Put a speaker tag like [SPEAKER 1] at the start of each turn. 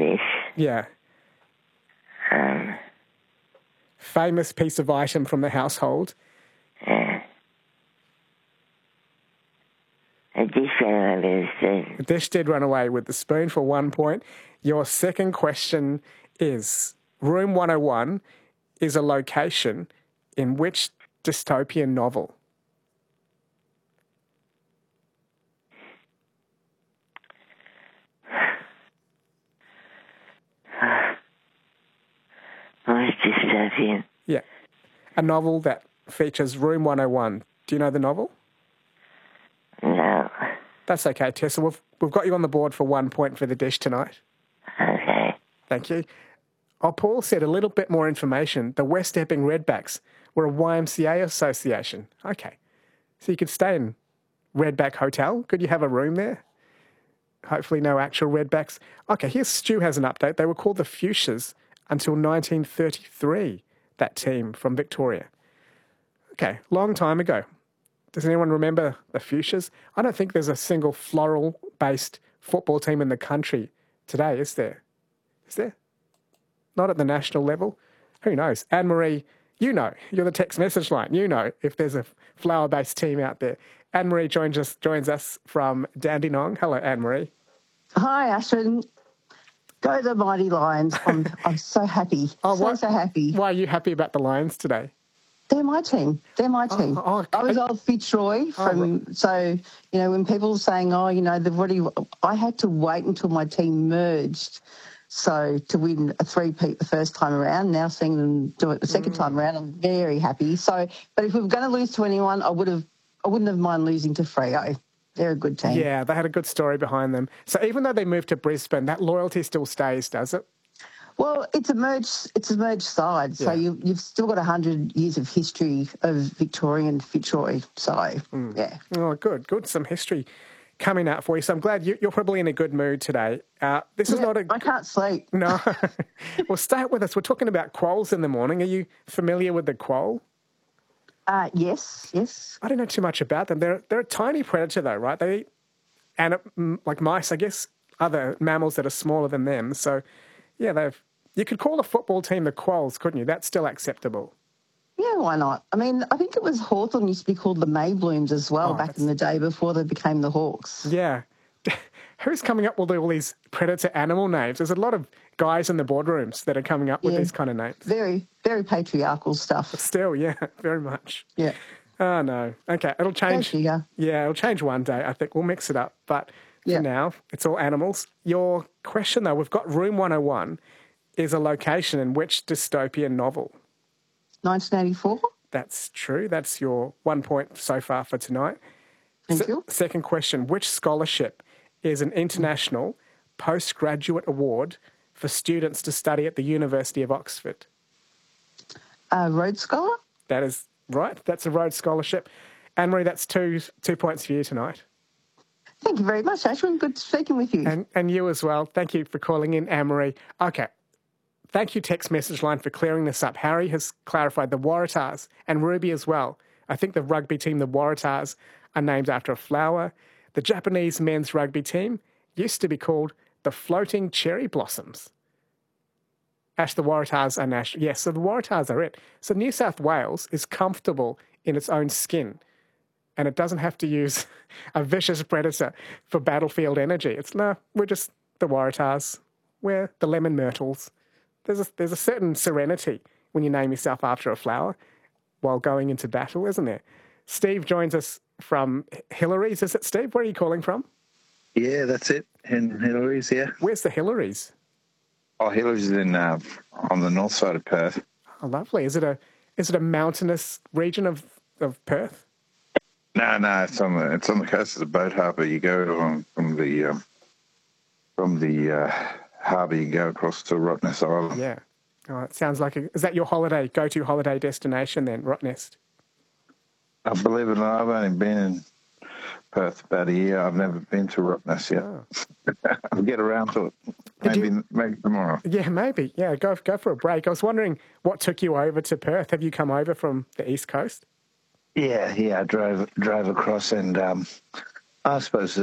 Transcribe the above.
[SPEAKER 1] this.
[SPEAKER 2] Yeah.
[SPEAKER 1] Um,
[SPEAKER 2] Famous piece of item from the household.
[SPEAKER 1] a dish ran over the spoon.
[SPEAKER 2] The dish did run away with the spoon for 1 point. Your second question is, Room 101 is a location in which dystopian novel?
[SPEAKER 1] Most dystopian.
[SPEAKER 2] Yeah. A novel that features Room 101. Do you know the novel?
[SPEAKER 1] No.
[SPEAKER 2] That's okay, Tessa. We've got you on the board for 1 point for the dish tonight.
[SPEAKER 1] Okay.
[SPEAKER 2] Thank you. Oh, Paul said a little bit more information. The West Epping Redbacks were a YMCA association. Okay. So you could stay in Redback Hotel. Could you have a room there? Hopefully no actual Redbacks. Okay, here's Stu has an update. They were called the Fuchsias until 1933, that team from Victoria. Okay, long time ago. Does anyone remember the Fuchsias? I don't think there's a single floral-based football team in the country today, is there? Is there? Not at the national level? Who knows? Anne-Marie, you know. You're the text message line. You know if there's a flower-based team out there. Anne-Marie joins us from Dandenong. Hello, Anne-Marie.
[SPEAKER 3] Hi, Ashton. Go the Mighty Lions. I'm so happy. So happy.
[SPEAKER 2] Why are you happy about the Lions today?
[SPEAKER 3] They're my team. They're my team. I was old Fitzroy so, you know, when people were saying, they've already... I had to wait until my team merged to win a three-peat the first time around. Now seeing them do it the second time around, I'm very happy. So, but if we were going to lose to anyone, I wouldn't have mind losing to Freo. They're a good team.
[SPEAKER 2] Yeah, they had a good story behind them. So even though they moved to Brisbane, that loyalty still stays, does it?
[SPEAKER 3] Well, it's a merged side, so you've still got 100 years of history of Victorian Fitzroy. So, yeah.
[SPEAKER 2] Oh, good. Some history coming out for you. So I'm glad you're probably in a good mood today. This is not a...
[SPEAKER 3] I can't sleep.
[SPEAKER 2] No. Well, stay with us. We're talking about quolls in the morning. Are you familiar with the quoll?
[SPEAKER 3] Yes.
[SPEAKER 2] I don't know too much about them. They're a tiny predator, though, right? They eat, like mice, I guess, other mammals that are smaller than them. So, yeah, you could call a football team the Quolls, couldn't you? That's still acceptable.
[SPEAKER 3] Yeah, why not? I mean, I think it was Hawthorn used to be called the Mayblooms as well back in the day before they became the Hawks.
[SPEAKER 2] Yeah. Who's coming up with all these predator animal names? There's a lot of guys in the boardrooms that are coming up with these kind of names.
[SPEAKER 3] Very, very patriarchal stuff.
[SPEAKER 2] Still, yeah, very much.
[SPEAKER 3] Yeah.
[SPEAKER 2] Oh, no. Okay, it'll change. Yeah, it'll change one day, I think. We'll mix it up. But for now, it's all animals. Your question, though, we've got Room 101 is a location in which dystopian novel?
[SPEAKER 3] 1984.
[SPEAKER 2] That's true. That's your 1 point so far for tonight.
[SPEAKER 3] Thank you.
[SPEAKER 2] Second question, which scholarship is an international postgraduate award for students to study at the University of Oxford?
[SPEAKER 3] Rhodes Scholar?
[SPEAKER 2] That is right. That's a Rhodes Scholarship. Anne-Marie, that's two points for you tonight.
[SPEAKER 3] Thank you very much, Ashwin. Good speaking with you.
[SPEAKER 2] And you as well. Thank you for calling in, Anne-Marie. Okay. Thank you, text message line, for clearing this up. Harry has clarified the Waratahs and Ruby as well. I think the rugby team, the Waratahs, are named after a flower. The Japanese men's rugby team used to be called the Floating Cherry Blossoms. Ash, the Waratahs are national. Yes, so the Waratahs are it. So New South Wales is comfortable in its own skin, and it doesn't have to use a vicious predator for battlefield energy. We're just the Waratahs. We're the lemon myrtles. There's a certain serenity when you name yourself after a flower while going into battle, isn't there? Steve joins us from Hillary's. Is it, Steve? Where are you calling from?
[SPEAKER 4] Yeah, that's it. In Hillary's, yeah.
[SPEAKER 2] Where's the Hillary's?
[SPEAKER 4] Oh, Hillary's is on the north side of Perth.
[SPEAKER 2] Oh, lovely. Is it a mountainous region of Perth?
[SPEAKER 4] No, it's on the coast of the boat harbour. You go from the harbour, you go across to Rottnest Island.
[SPEAKER 2] Yeah. Oh, it sounds like is that your go-to holiday destination then, Rottnest?
[SPEAKER 4] I believe it or not, I've only been in Perth about a year. I've never been to Rottnest yet. Oh. I'll get around to it. Maybe tomorrow.
[SPEAKER 2] Yeah, maybe. Yeah, go for a break. I was wondering what took you over to Perth. Have you come over from the East Coast?
[SPEAKER 4] Yeah. I drove across, and I suppose